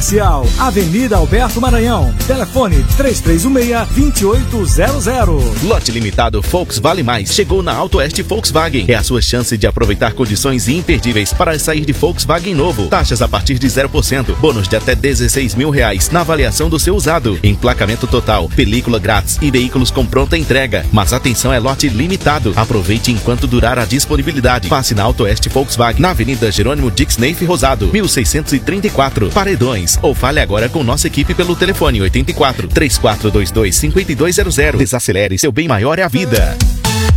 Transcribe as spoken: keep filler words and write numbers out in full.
Comercial, Avenida Alberto Maranhão. Telefone três três um seis, dois oito zero zero. Lote limitado Volks Vale Mais chegou na Auto Oeste Volkswagen. É a sua chance de aproveitar condições imperdíveis para sair de Volkswagen novo. Taxas a partir de zero por cento. Bônus de até dezesseis mil reais na avaliação do seu usado. Emplacamento total, película grátis e veículos com pronta entrega. Mas atenção, é lote limitado. Aproveite enquanto durar a disponibilidade. Passe na Auto Oeste Volkswagen, na Avenida Jerônimo Dixneif Rosado, mil seiscentos e trinta e quatro, Paredões. Ou fale agora com nossa equipe pelo telefone oito quatro, três quatro dois dois, cinco dois zero zero. Desacelere, seu bem maior é a vida.